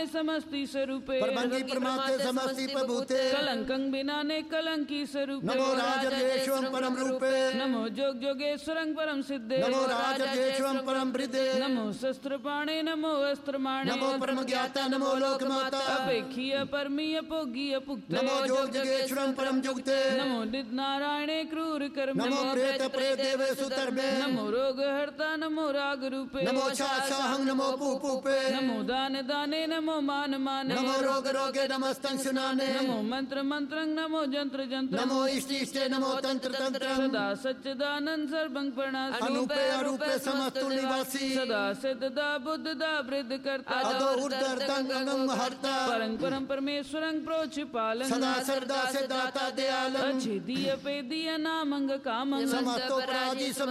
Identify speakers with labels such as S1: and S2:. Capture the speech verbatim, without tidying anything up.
S1: समस्ति स्वरूपे
S2: परमंगी परमात्मे समस्ति प्रभूते
S1: कलंकं बिनाने कलंकी स्वरूपे
S2: नमो राजर्षेश्वरं परम रूपे
S1: नमो जोग जोगेश्वरं परम सिद्धे
S2: नमो राजर्षेश्वरं परम वृद्धे
S1: नमो शस्त्रपाणे नमो अस्त्रमाणे
S2: नमो परम ज्ञाता नमो लोकमाता
S1: अपेक्षीय परमीय पोगीय पुक्ते
S2: नमो जोग जोगेश्वरं परम जुक्ते
S1: नमो नित नारायणे क्रूर कर्म
S2: नमो प्रेत प्रेत देवेषु तर्मे
S1: नमो रोग हर्ता नमो राग रूपे
S2: नमो शाहं नमो पूपूपे
S1: नमो दान दाने नमो मान माने
S2: नमो रोग रोगे नमस्तं सुनाने
S1: नमो मंत्र मंत्रं नमो जंत्र जंत्र
S2: नमो इष्टि इष्टे नमो तंत्र तंत्र
S1: सदा सच्चिदानंद सर्वं प्रणासि
S2: अनूपे अरूपे समस्तु निवासी
S1: सदा सिद्धदा बुद्धदा वृद्ध कर्ता
S2: अदो ऊर्ध्वतंगं हर्ता
S1: परं परम परमेश्वरं प्रोचिपालं
S2: सदा सर्दा सिद्धाता दयालं
S1: अच्छेदीय पेदीय नामंग कामं
S2: समस्तो प्राजी